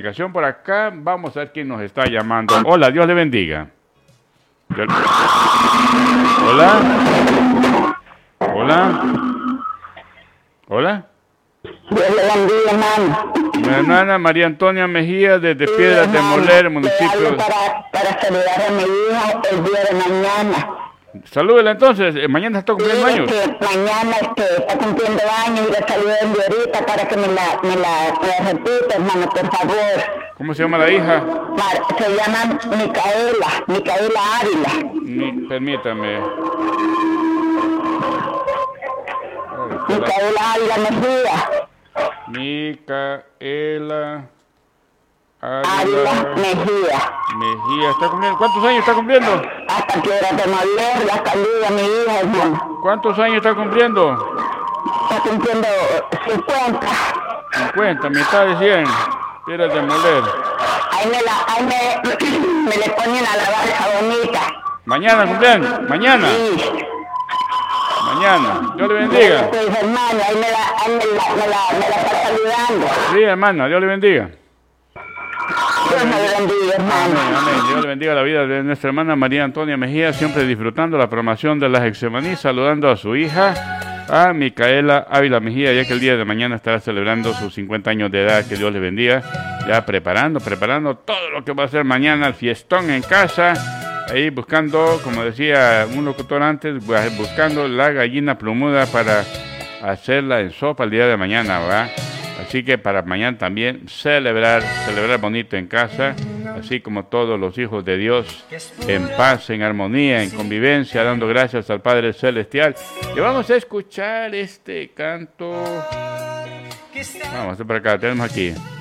comunicación por acá. Vamos a ver quién nos está llamando. Hola, Dios le bendiga. Hola. Hola. Hola. Dios le bendiga, hermano. Mi hermana María Antonia Mejía, desde Piedras de Moler, municipio. Para saludar a mi hija el día de mañana. Salúdela entonces, mañana está cumpliendo años. Mañana está cumpliendo años y la saluden de ahorita para que me la repita, hermano, por favor. ¿Cómo se llama la hija? Se llama Micaela Ávila. Permítame. Micaela Ávila Mejía. Micaela Ávila Mejía. ¿Está cumpliendo? ¿Cuántos años está cumpliendo? Hasta Piedras de Moler, la saluda a mi hija, hermano. ¿Cuántos años está cumpliendo? Está cumpliendo 50. 50, mitad de 100. Piedras de Moler. Ahí me le ponen a lavar esa bonita. ¿Mañana cumpleaños? ¿Mañana? Sí. Mañana. Dios le bendiga. Pues hermano, ahí me la está saludando. Sí, hermana, Dios le bendiga. Dios me bendiga, hermano. Amén, amén. Dios le bendiga la vida de nuestra hermana María Antonia Mejía, siempre disfrutando la programación de las Hexemaní, saludando a su hija, a Micaela Ávila Mejía, ya que el día de mañana estará celebrando sus 50 años de edad. Que Dios le bendiga, ya preparando todo lo que va a ser mañana, el fiestón en casa, ahí buscando, como decía un locutor antes, buscando la gallina plumuda para hacerla en sopa el día de mañana, ¿verdad? Así que para mañana también celebrar bonito en casa, así como todos los hijos de Dios, en paz, en armonía, en convivencia, dando gracias al Padre Celestial. Y vamos a escuchar este canto. Vamos a ver por acá, tenemos aquí.